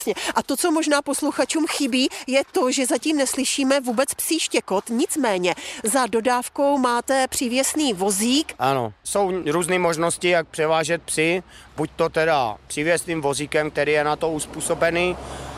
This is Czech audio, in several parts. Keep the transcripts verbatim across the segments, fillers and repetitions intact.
A to, co možná posluchačům chybí, je to, že zatím neslyšíme vůbec psí štěkot, nicméně za dodávkou máte přívěsný vozík. Ano, jsou různé možnosti, jak převážet psy, buď to teda přívěsným vozíkem, který je na to uspůsobený,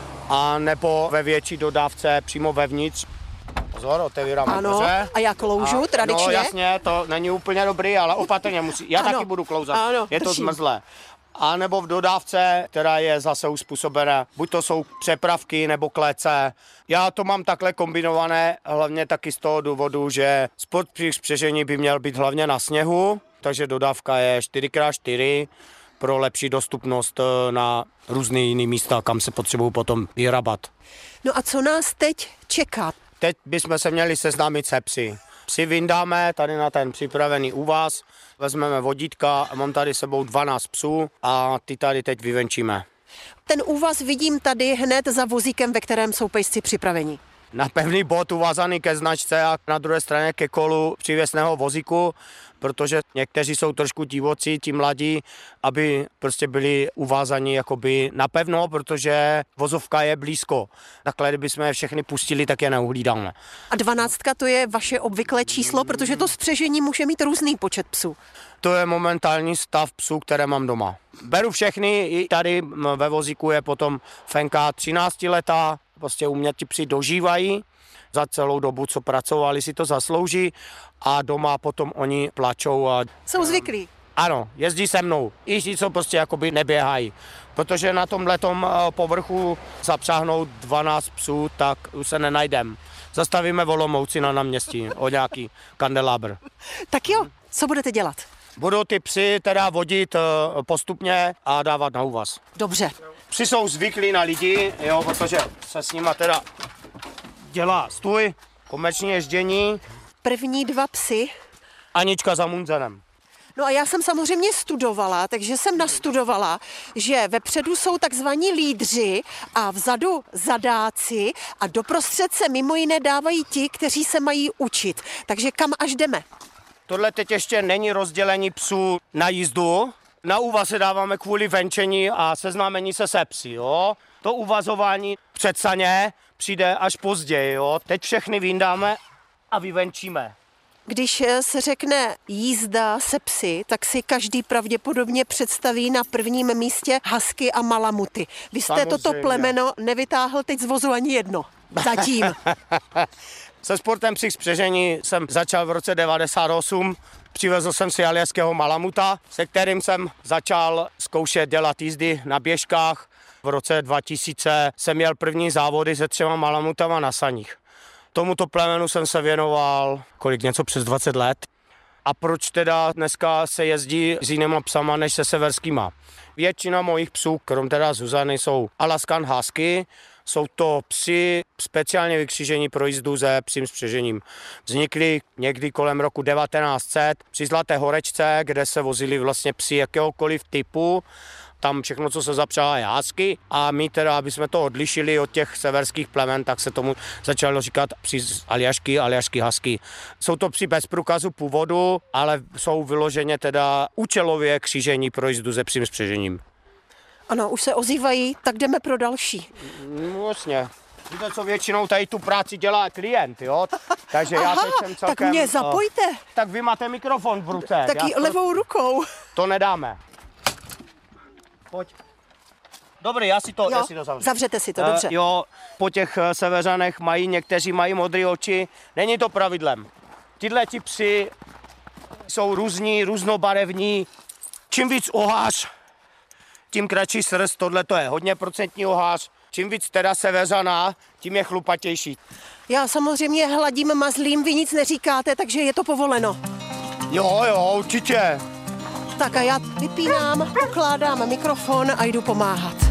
a nebo ve větší dodávce přímo vevnitř. Pozor, otevíráme Ano, dveře. a já kloužu a, tradičně. No jasně, to není úplně dobrý, ale opatrně musí. Já Ano, taky budu klouzat, ano, je to držím. zmrzlé. A nebo v dodávce, která je zase uspůsobená, buď to jsou přepravky nebo klece. Já to mám takhle kombinované, hlavně taky z toho důvodu, že sport při spřežení by měl být hlavně na sněhu, takže dodávka je čtyři krát čtyři pro lepší dostupnost na různé jiné místa, kam se potřebují potom vyrabat. No a co nás teď čeká? Teď bychom se měli seznámit se psy. Psy vyndáme tady na ten připravený úvaz, vezmeme vodítka a mám tady sebou dvanáct psů a ty tady teď vyvenčíme. Ten úvaz vidím tady hned za vozíkem, ve kterém jsou pejsci připraveni. Na pevný bod uvázaný ke značce a na druhé straně ke kolu přívěsného vozíku, protože někteří jsou trošku divocí, ti mladí, aby prostě byli uvázaní jakoby napevno, protože vozovka je blízko. Takhle, kdybychom je všechny pustili, tak je neuhlídáme. A dvanáctka to je vaše obvyklé číslo, protože to spřežení může mít různý počet psů. To je momentální stav psů, které mám doma. Beru všechny, i tady ve vozíku je potom Fenka třináctiletá, prostě u mě ti psi dožívají, za celou dobu, co pracovali, si to zaslouží a doma potom oni plačou. A... Jsou zvyklí. Ano, jezdí se mnou, i ti, co prostě jakoby neběhají, protože na tomhletom povrchu zapřáhnout dvanáct psů, tak už se nenajdem. Zastavíme v Olomouci na náměstí o nějaký kandelábr. Tak jo, co budete dělat? Budu ty psy teda vodit postupně a dávat na úvaz. Dobře. Psi jsou zvyklí na lidi, jo, protože se s nima teda dělá stůj, komerční ježdění. První dva psy. Anička za Munzenem. No a já jsem samozřejmě studovala, takže jsem nastudovala, že vepředu jsou takzvaní lídři a vzadu zadáci a doprostřed se mimo jiné dávají ti, kteří se mají učit. Takže kam až jdeme? Tohle teď ještě není rozdělení psů na jízdu. Na úvaz se dáváme kvůli venčení a seznámení se se psy, jo. To uvazování před saně přijde až později, jo. Teď všechny vyndáme a vyvenčíme. Když se řekne jízda se psy, tak si každý pravděpodobně představí na prvním místě husky a malamuty. Vy jste Samozřejmě. toto plemeno nevytáhl teď z vozu ani jedno. Zatím. Se sportem při spřežení jsem začal v roce devadesát osm. Přivezl jsem si aljaského malamuta, se kterým jsem začal zkoušet dělat jízdy na běžkách. V roce dva tisíce jsem měl první závody se třema malamutama na saních. Tomuto plemenu jsem se věnoval kolik něco přes dvacet let. A proč teda dneska se jezdí s jinýma psama než se severskýma? Většina mojich psů, krom teda Zuzany, jsou Alaskan Husky. Jsou to psi speciálně vykřížení pro jízdu se psím spřežením. Vznikly někdy kolem roku devatenáct set při Zlaté horečce, kde se vozili vlastně psi jakéhokoliv typu. Tam všechno, co se zapřáhá, je husky. A my teda, aby jsme to odlišili od těch severských plemen, tak se tomu začalo říkat psi z Aljašky, Aljašky husky. Jsou to psi bez průkazu původu, ale jsou vyloženě teda účelově křížení pro jízdu se psím spřežením. Ano, už se ozývají, tak jdeme pro další. No, vlastně. Víte, co většinou tady tu práci dělá klient, jo? Takže Aha, já teď jsem celkem... tak mě zapojte. Uh, tak vy máte mikrofon v ruce. Taky já levou rukou. To nedáme. Pojď. Dobrý, já si to, Jo, já si to zavřu. zavřete si to, dobře. Uh, jo, po těch uh, severanech mají, někteří mají modré oči. Není to pravidlem. Tyhle ti psi jsou různí, různobarevní. Čím víc ohář, tím kratší srst, tohle to je hodně procentní ohář. Čím víc teda seveřaná, tím je chlupatější. Já samozřejmě hladím mazlím, vy nic neříkáte, takže je to povoleno. Jo, jo, určitě. Tak a já vypínám, ukládám mikrofon a jdu pomáhat.